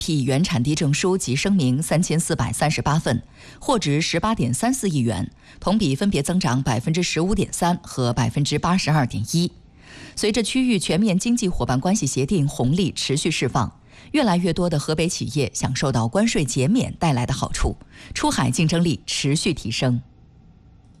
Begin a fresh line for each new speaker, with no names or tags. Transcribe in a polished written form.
批原产地证书及声明3438份，货值18.34亿元，同比分别增长15.3%和82.1%。随着区域全面经济伙伴关系协定红利持续释放，越来越多的河北企业享受到关税减免带来的好处，出海竞争力持续提升。